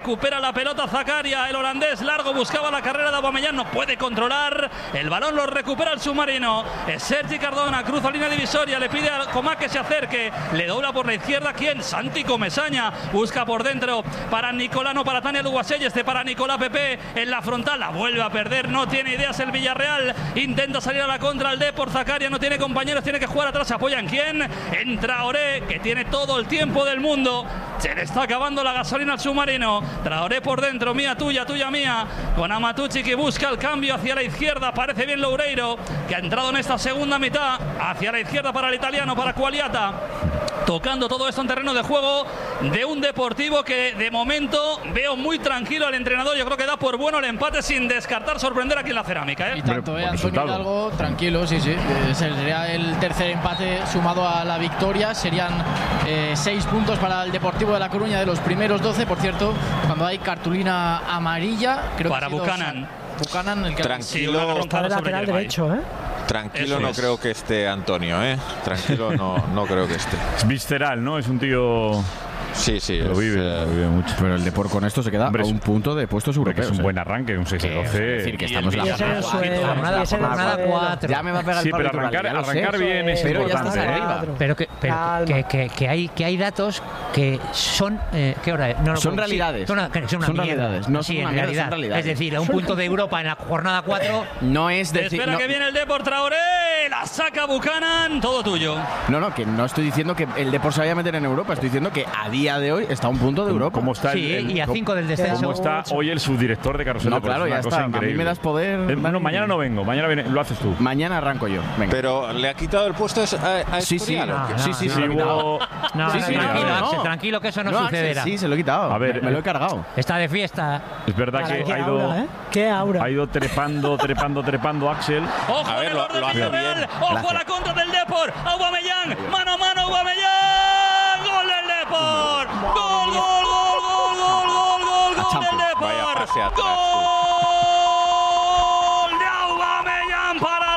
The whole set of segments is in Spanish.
Recupera la pelota Zakaria, el holandés largo, buscaba la carrera de Aubameyang, no puede controlar, el balón lo recupera el submarino, es Sergi Cardona, cruza línea divisoria, le pide a Coman que se acerque, le dobla por la izquierda, ¿quién? Santi Comesaña, busca por dentro para Nicolás, no para Tania Luguasell, para Nicolás Pepe, en la frontal, la vuelve a perder, no tiene ideas el Villarreal, intenta salir a la contra el Depor, Zakaria no tiene compañeros, tiene que jugar atrás, se apoya en quién, en Traoré, que tiene todo el tiempo del mundo, se le está acabando la gasolina al submarino. Traoré por dentro, mía tuya, tuya mía, con Amatucci que busca el cambio hacia la izquierda, parece bien Loureiro, que ha entrado en esta segunda mitad, hacia la izquierda para el italiano, para Quagliata, tocando todo esto en terreno de juego de un Deportivo que de momento veo muy tranquilo al entrenador, yo creo que da por bueno el empate sin descartar sorprender aquí en la Cerámica. Y tanto, Antonio Hidalgo, tranquilo, sí, sería el tercer empate sumado a la victoria, serían 6 puntos para el Deportivo de La Coruña de los primeros 12, por cierto, cuando hay cartulina amarilla, creo para que Buchanan. Buchanan, el que tranquilo, está de lateral derecho, Tranquilo, no creo que esté Antonio, Tranquilo, no creo que esté. Es visceral, ¿no? Es un tío... Sí, lo vive mucho. Pero el Depor con esto se queda a un punto de puestos europeos. Es un buen arranque, un 6-12. Es decir, que estamos en la jornada 4. Ya me va a pegar el pero arrancar bien es importante. Pero que hay datos que son... ¿qué hora es? No, son realidades. Son realidades. No son una realidad. Es decir, a un punto de Europa en la jornada 4... No es decir... Espera que viene el Depor, Traoré, la saca Buchanan, todo tuyo. No, que no estoy diciendo que el Depor se vaya a meter en Europa, estoy diciendo que a día de hoy está a un punto de Europa. ¿Cómo está y a 5 del descenso? ¿Cómo está hoy el subdirector de Carrusel? No, claro, ya está. A mí me das poder. Mañana no vengo, mañana lo haces tú. Mañana arranco yo. Venga. Pero le ha quitado el puesto a Escorial. Sí, tranquilo que eso no sucederá. Sí, se lo he quitado. A ver, me lo he cargado. Está de fiesta. Es verdad que ha ido trepando Axel. Ojo a ver, lo hace bien. Ojo a la contra del Depor. Aubameyang, mano a mano Aubameyang. Gol del Depor. Gol del Depor. Gol de Aubameyang para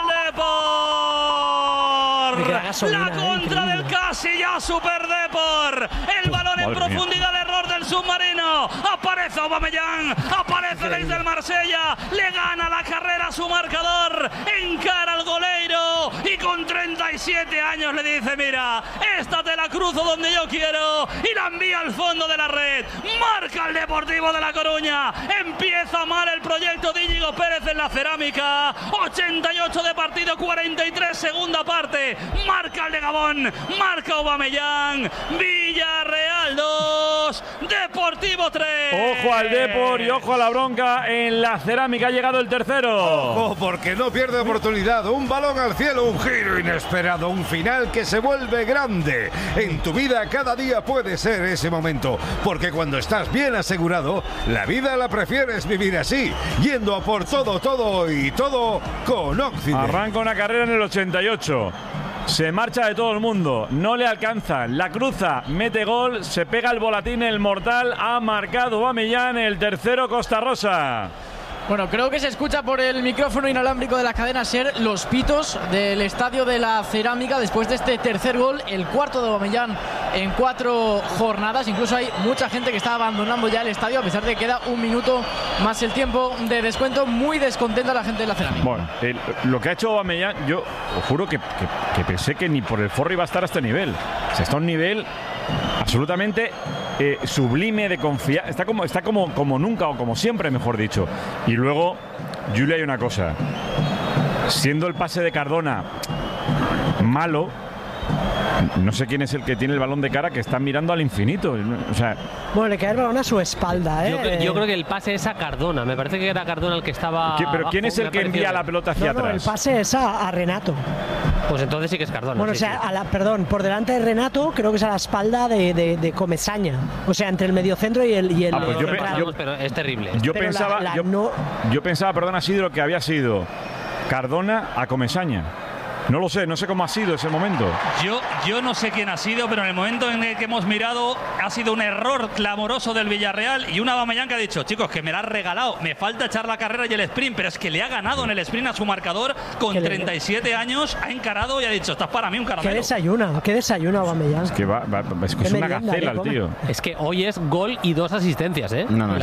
el Depor. La contra del casi ya Super Depor. El balón en profundidad, error del submarino. Aparece Aubameyang, aparece desde el Marsella, le gana la carrera a su marcador, encara al goleiro y con 37 años le dice: mira, esta te la cruzo donde yo quiero, y la envía al fondo de la red. Marca el Deportivo de La Coruña, empieza mal el proyecto de Íñigo Pérez en la Cerámica. 88 de partido, 43 segunda parte, marca el de Gabón, marca Aubameyang. Villarreal 2, Deportivo 3. Ojo al Depor y ojo a la bronca en la Cerámica, ha llegado el tercero. Ojo, porque no pierde oportunidad, un balón al cielo, un giro inesperado, un final que se vuelve grande. En tu vida cada día puede ser ese momento, porque cuando estás bien asegurado, la vida la prefieres vivir así, yendo a por todo y todo con Occident. Arranca una carrera en el 88. Se marcha de todo el mundo, no le alcanza, la cruza, mete gol, se pega el volatín, el mortal, ha marcado Aubameyang, el tercero Costa Rosa. Bueno, creo que se escucha por el micrófono inalámbrico de la cadena SER los pitos del estadio de la Cerámica después de este tercer gol, el cuarto de Aubameyang en 4 jornadas. Incluso hay mucha gente que está abandonando ya el estadio a pesar de que queda un minuto más el tiempo de descuento. Muy descontenta la gente de la Cerámica. Bueno, lo que ha hecho Aubameyang, yo os juro que pensé que ni por el forro iba a estar a este nivel. O sea, está a un nivel absolutamente sublime, de confianza. Está como nunca, o como siempre, mejor dicho. Y luego, Julia, hay una cosa. Siendo el pase de Cardona malo, no sé quién es el que tiene el balón de cara, que está mirando al infinito. O sea, bueno, le cae el balón a su espalda, Yo creo que el pase es a Cardona. Me parece que era Cardona el que estaba. ¿Pero quién es el que envía la pelota hacia atrás? El pase es a Renato. Pues entonces sí que es Cardona. Bueno, sí, o sea, perdón, por delante de Renato, creo que es a la espalda de Comesaña. O sea, entre el mediocentro y el. Pero es terrible. Yo pensaba, perdón, ha sido lo que había sido Cardona a Comesaña. No lo sé, no sé cómo ha sido ese momento. Yo no sé quién ha sido, pero en el momento en el que hemos mirado ha sido un error clamoroso del Villarreal y una Aubameyang que ha dicho, chicos, que me la has regalado, me falta echar la carrera y el sprint, pero es que le ha ganado en el sprint a su marcador con 37 años, ha encarado y ha dicho, estás para mí un caramelo. ¿Qué desayuna Aubameyang? Es que es una gacela el tío. Es que hoy es gol y 2 asistencias, ¿eh? No,